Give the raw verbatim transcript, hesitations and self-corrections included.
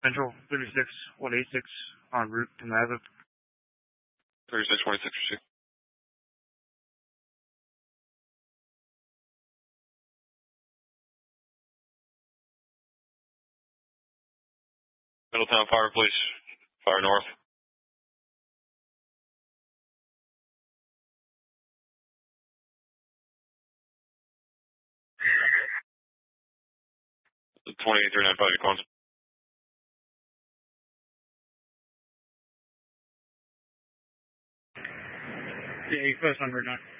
Central thirty-six one eighty-six en route to Mavic. thirty-six one eighty-six, receive. Middletown Fire, please. Fire north. twenty-eight three ninety-five, you calling? Yeah, you first on Route nine.